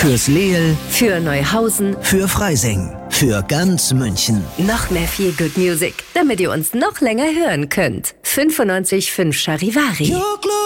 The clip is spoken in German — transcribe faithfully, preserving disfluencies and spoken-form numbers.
Fürs Leel, für Neuhausen, für Freising, für ganz München. noch mehr viel Good Music, damit ihr uns noch länger hören könnt. fünfundneunzig Komma fünf Charivari.